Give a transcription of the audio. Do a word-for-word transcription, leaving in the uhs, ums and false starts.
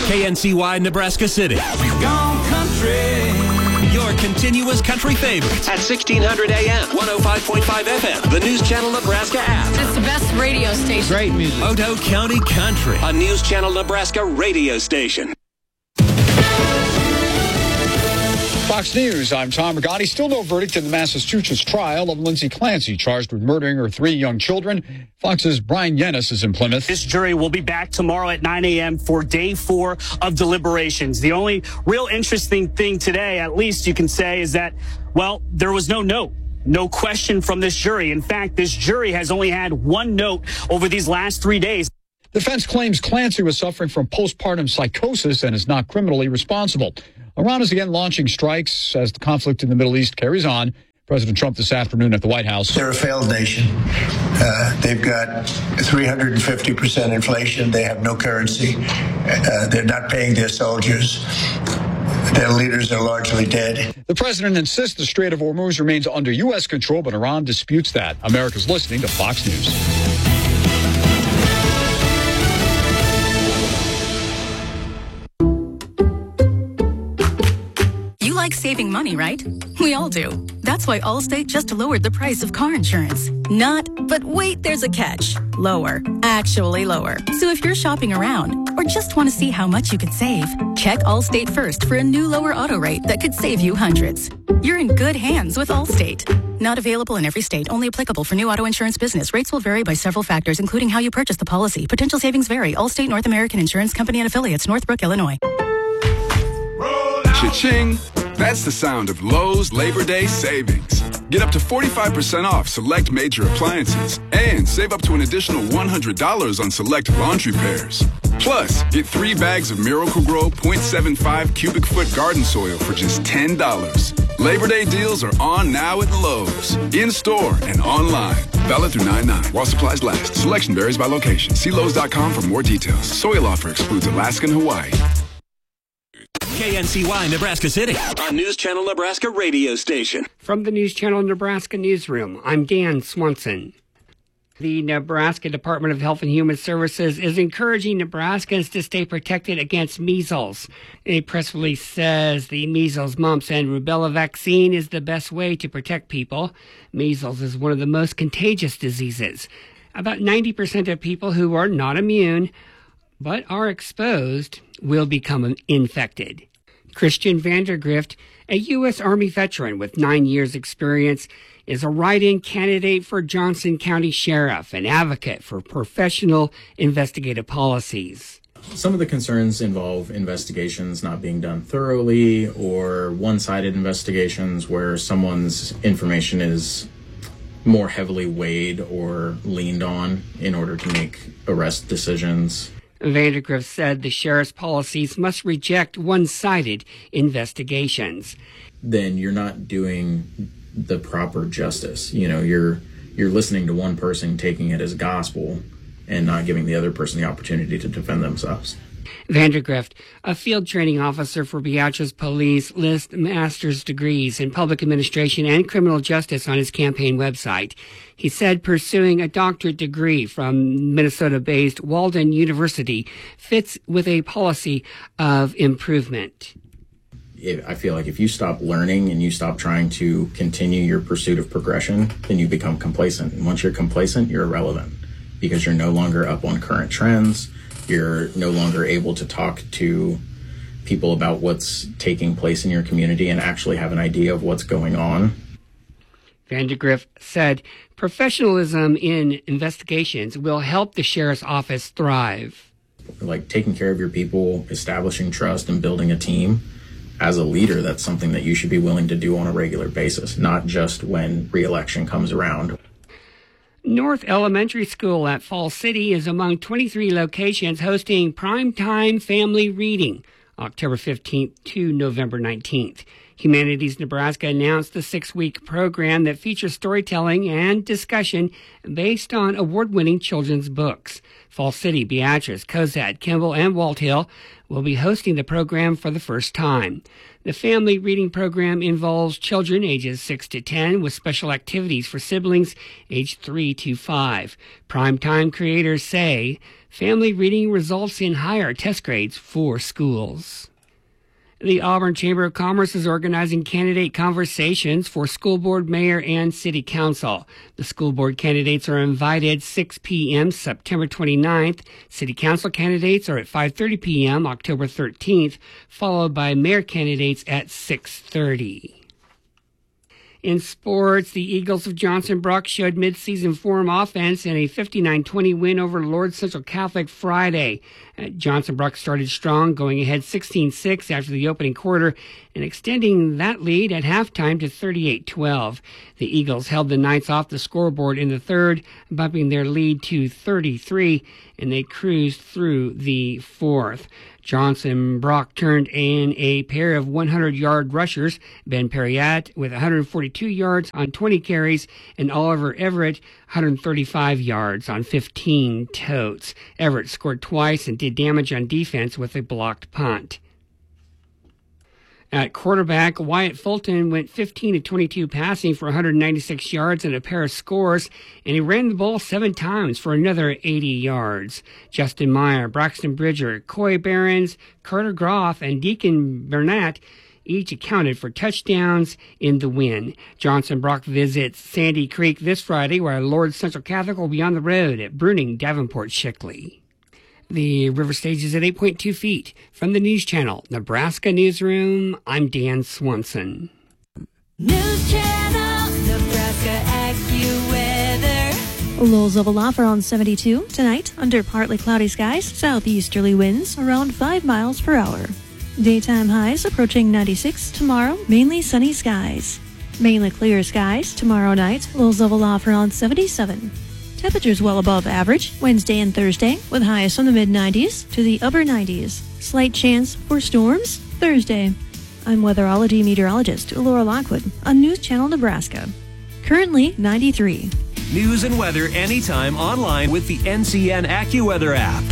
K N C Y, Nebraska City. Gone country. Your continuous country favorites at sixteen hundred A M, one oh five point five F M, the News Channel Nebraska app. It's the best radio station. Great music. Otoe County Country, a News Channel Nebraska radio station. Fox News, I'm Tom Rigotti. Still no verdict in the Massachusetts trial of Lindsay Clancy, charged with murdering her three young children. Fox's Brian Yennis is in Plymouth. This jury will be back tomorrow at nine A M for day four of deliberations. The only real interesting thing today, at least you can say, is that, well, there was no note. No question from this jury. In fact, this jury has only had one note over these last three days. Defense claims Clancy was suffering from postpartum psychosis and is not criminally responsible. Iran is again launching strikes as the conflict in the Middle East carries on. President Trump this afternoon at the White House. They're a failed nation. Uh, they've got three hundred fifty percent inflation. They have no currency. Uh, they're not paying their soldiers. Their leaders are largely dead. The president insists the Strait of Hormuz remains under U S control, but Iran disputes that. America's listening to Fox News. You like saving money, right? We all do. That's why Allstate just lowered the price of car insurance. Not, but wait, there's a catch. Lower. Actually lower. So if you're shopping around or just want to see how much you could save, check Allstate first for a new lower auto rate that could save you hundreds. You're in good hands with Allstate. Not available in every state. Only applicable for new auto insurance business. Rates will vary by several factors, including how you purchase the policy. Potential savings vary. Allstate North American Insurance Company and Affiliates, Northbrook, Illinois. Cha-ching! That's the sound of Lowe's Labor Day savings. Get up to forty-five percent off select major appliances and save up to an additional one hundred dollars on select laundry pairs. Plus, get three bags of Miracle-Gro point seven five cubic foot garden soil for just ten dollars. Labor Day deals are on now at Lowe's, in-store and online. Valid through nine nine while supplies last. Selection varies by location. See Lowe's dot com for more details. Soil offer excludes Alaska and Hawaii. K N C Y, Nebraska City, a News Channel Nebraska radio station. From the News Channel Nebraska newsroom, I'm Dan Swanson. The Nebraska Department of Health and Human Services is encouraging Nebraskans to stay protected against measles. A press release says the measles, mumps, and rubella vaccine is the best way to protect people. Measles is one of the most contagious diseases. About ninety percent of people who are not immune but are exposed will become infected. Christian Vandergrift, a U S Army veteran with nine years experience, is a write-in candidate for Johnson County Sheriff, an advocate for professional investigative policies. Some of the concerns involve investigations not being done thoroughly or one-sided investigations where someone's information is more heavily weighed or leaned on in order to make arrest decisions. Vandergrift said the sheriff's policies must reject one-sided investigations. Then you're not doing the proper justice. You know, you're you're listening to one person, taking it as gospel, and not giving the other person the opportunity to defend themselves. Vandergrift, a field training officer for Beatrice Police, lists master's degrees in public administration and criminal justice on his campaign website. He said pursuing a doctorate degree from Minnesota-based Walden University fits with a policy of improvement. I feel like if you stop learning and you stop trying to continue your pursuit of progression, then you become complacent. And once you're complacent, you're irrelevant because you're no longer up on current trends. You're no longer able to talk to people about what's taking place in your community and actually have an idea of what's going on. Vandergrift said professionalism in investigations will help the sheriff's office thrive. Like taking care of your people, establishing trust, and building a team. As a leader, that's something that you should be willing to do on a regular basis, not just when re-election comes around. North Elementary School at Fall City is among twenty-three locations hosting primetime family reading, October fifteenth to November nineteenth. Humanities Nebraska announced the six-week program that features storytelling and discussion based on award-winning children's books. Fall City, Beatrice, Cozad, Kimball, and Walt Hill will be hosting the program for the first time. The family reading program involves children ages six to ten with special activities for siblings aged three to five. Primetime creators say family reading results in higher test grades for schools. The Auburn Chamber of Commerce is organizing candidate conversations for school board, mayor, and city council. The school board candidates are invited six p.m. September twenty-ninth. City council candidates are at five thirty p.m. October thirteenth, followed by mayor candidates at six thirty. In sports, the Eagles of Johnson Brock showed midseason form offense in a fifty-nine twenty win over Lord Central Catholic Friday. Uh, Johnson Brock started strong, going ahead sixteen six after the opening quarter and extending that lead at halftime to thirty-eight twelve. The Eagles held the Knights off the scoreboard in the third, bumping their lead to thirty-three, and they cruised through the fourth. Johnson Brock turned in a pair of hundred-yard rushers, Ben Perriat with one hundred forty-two yards on twenty carries, and Oliver Everett one hundred thirty-five yards on fifteen totes. Everett scored twice and did damage on defense with a blocked punt. At quarterback, Wyatt Fulton went fifteen of twenty-two passing for one hundred ninety-six yards and a pair of scores, and he ran the ball seven times for another eighty yards. Justin Meyer, Braxton Bridger, Coy Behrens, Carter Groff, and Deacon Burnett each accounted for touchdowns in the win. Johnson Brock visits Sandy Creek this Friday, where Lord Central Catholic will be on the road at Bruning Davenport Shickley. The river stage is at eight point two feet. From the News Channel, Nebraska Newsroom, I'm Dan Swanson. News Channel, Nebraska AccuWeather. Lows of Aloft on seventy-two tonight, under partly cloudy skies, southeasterly winds around five miles per hour. Daytime highs approaching ninety-six tomorrow, mainly sunny skies. Mainly clear skies tomorrow night, lows of Aloft around seventy-seven. Temperatures well above average Wednesday and Thursday, with highs from the mid nineties to the upper nineties. Slight chance for storms Thursday. I'm weatherology meteorologist Laura Lockwood on News Channel Nebraska. Currently ninety-three. News and weather anytime online with the N C N AccuWeather app.